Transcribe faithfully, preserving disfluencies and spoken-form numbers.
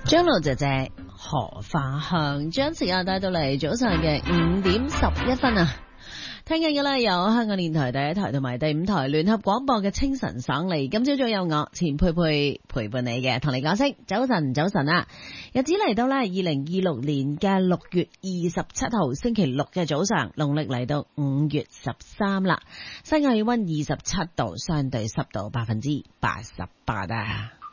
張露姐姐荷花香，將時間帶到嚟早上嘅五點十一分啊！聽緊嘅咧有香港電台第一台同埋第五台聯合廣播嘅清晨省嚟，今朝早有我錢佩佩陪伴你嘅，同你講聲早晨早晨啊！日子嚟到咧二零二六年嘅六月二十七號星期六嘅早上，農曆嚟到五月十三啦，室外氣溫二十七度，相對濕度百分之八十八啊！